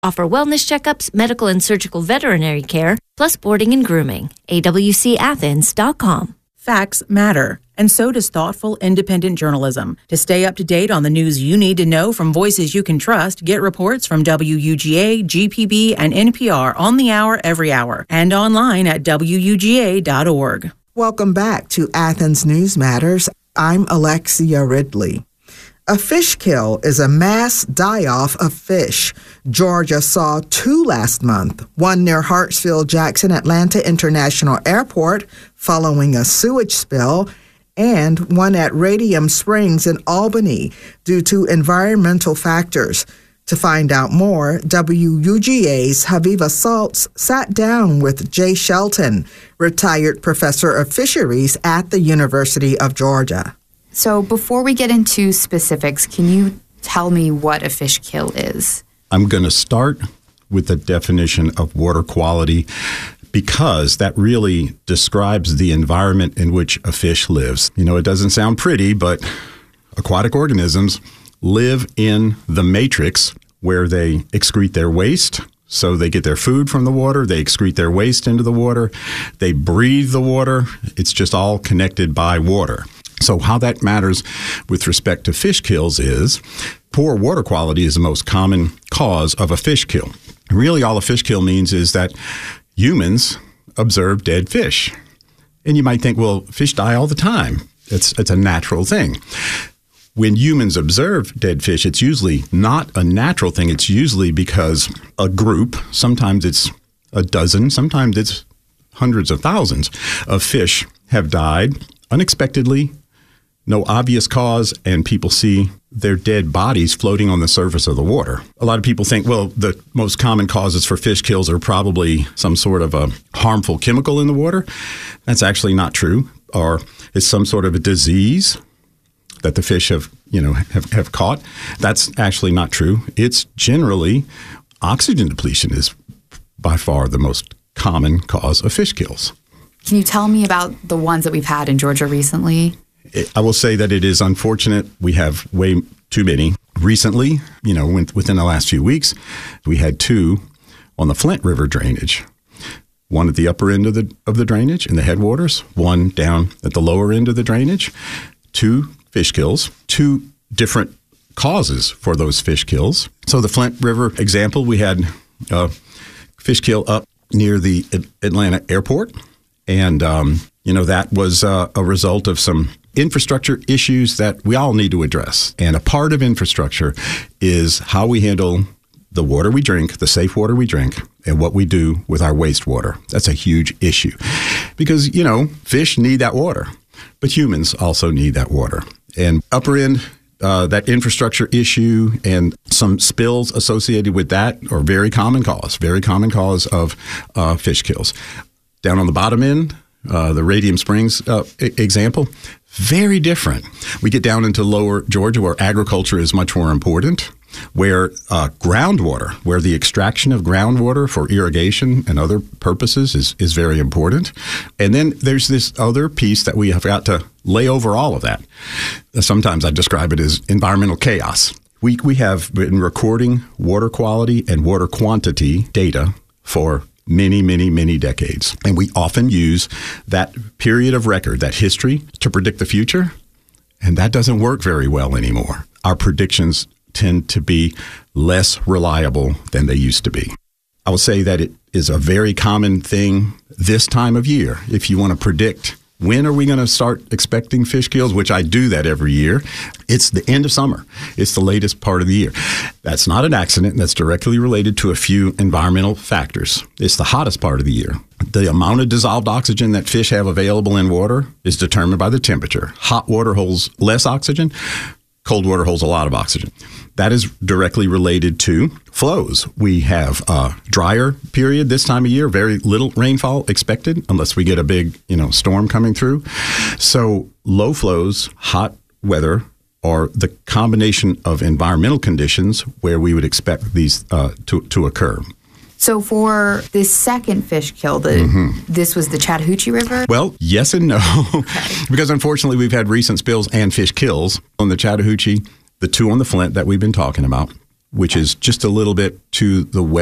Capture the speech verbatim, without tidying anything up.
Offer wellness checkups, medical and surgical veterinary care, plus boarding and grooming. A W C athens dot com. Facts matter, and so does thoughtful, independent journalism. To stay up to date on the news you need to know from voices you can trust, get reports from W U G A, G P B, and N P R on the hour every hour, and online at W U G A dot org. Welcome back to Athens News Matters. I'm Alexia Ridley. A fish kill is a mass die-off of fish. Georgia saw two last month, one near Hartsfield-Jackson Atlanta International Airport following a sewage spill, and one at Radium Springs in Albany due to environmental factors. To find out more, W U G A's Haviva Saltz sat down with Jay Shelton, retired professor of fisheries at the University of Georgia. So before we get into specifics, can you tell me what a fish kill is? I'm going to start with the definition of water quality because that really describes the environment in which a fish lives. You know, it doesn't sound pretty, but aquatic organisms live in the matrix where they excrete their waste. So they get their food from the water, they excrete their waste into the water, they breathe the water. It's just all connected by water. So how that matters with respect to fish kills is poor water quality is the most common cause of a fish kill. Really, all a fish kill means is that humans observe dead fish. And you might think, well, fish die all the time. It's, it's a natural thing. When humans observe dead fish, it's usually not a natural thing. It's usually because a group, sometimes it's a dozen, sometimes it's hundreds of thousands of fish have died unexpectedly, no obvious cause, and people see their dead bodies floating on the surface of the water. A lot of people think, well, the most common causes for fish kills are probably some sort of a harmful chemical in the water. That's actually not true. Or it's some sort of a disease that the fish have, you know, have, have caught. That's actually not true. It's generally oxygen depletion is by far the most common cause of fish kills. Can you tell me about the ones that we've had in Georgia recently? I will say that it is unfortunate. We have way too many. Recently, you know, within the last few weeks, we had two on the Flint River drainage. One at the upper end of the of the drainage in the headwaters, one down at the lower end of the drainage. Two fish kills, two different causes for those fish kills. So the Flint River example, we had a fish kill up near the Atlanta airport. And, um, you know, that was uh, a result of some infrastructure issues that we all need to address. And a part of infrastructure is how we handle the water we drink, the safe water we drink, and what we do with our wastewater. That's a huge issue because, you know, fish need that water, but humans also need that water. And upper end, uh, that infrastructure issue and some spills associated with that are very common cause, very common cause of uh, fish kills. Down on the bottom end, uh, the Radium Springs uh, example, very different. We get down into lower Georgia where agriculture is much more important, where uh, groundwater, where the extraction of groundwater for irrigation and other purposes is, is very important. And then there's this other piece that we have got to lay over all of that. Sometimes I describe it as environmental chaos. We, we have been recording water quality and water quantity data for many, many, many decades. And we often use that period of record, that history, to predict the future. And that doesn't work very well anymore. Our predictions tend to be less reliable than they used to be. I will say that it is a very common thing this time of year. If you want to predict when are we going to start expecting fish kills, which I do that every year, it's the end of summer. It's the latest part of the year. That's not an accident. That's directly related to a few environmental factors. It's the hottest part of the year. The amount of dissolved oxygen that fish have available in water is determined by the temperature. Hot water holds less oxygen. Cold water holds a lot of oxygen. That is directly related to flows. We have a drier period this time of year, very little rainfall expected unless we get a big, you know, storm coming through. So low flows, hot weather, or the combination of environmental conditions where we would expect these uh, to, to occur. So for this second fish kill, the, mm-hmm. this was the Chattahoochee River? Well, yes and no, okay. Because unfortunately we've had recent spills and fish kills on the Chattahoochee, the two on the Flint that we've been talking about. which is just a little bit to the west.